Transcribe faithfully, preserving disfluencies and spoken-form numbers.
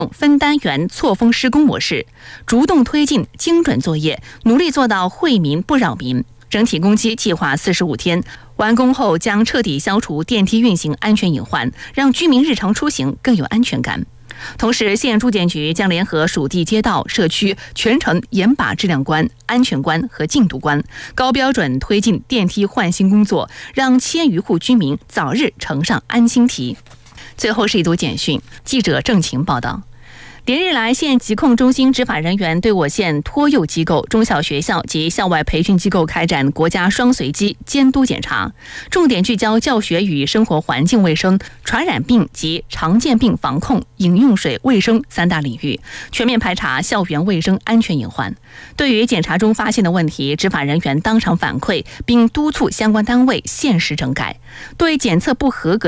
分单元错峰施工模式，主动推进精准作业，努力做到惠民不扰民。整体工期计划四十五天，完工后将彻底消除电梯运行安全隐患，让居民日常出行更有安全感。同时，县住建局将联合属地街道、社区全程严把质量关、安全关和进度关，高标准推进电梯换新工作，让千余户居民早日乘上安心梯。最后是一组简讯，记者郑晴报道。连日来，县疾控中心执法人员对我县托幼机构、中小学校及校外培训机构开展国家双随机监督检查，重点聚焦教学与生活环境卫生、传染病及常见病防控、饮用水卫生三大领域，全面排查校园卫生安全隐患。对于检查中发现的问题，执法人员当场反馈，并督促相关单位限时整改。对检测不合格的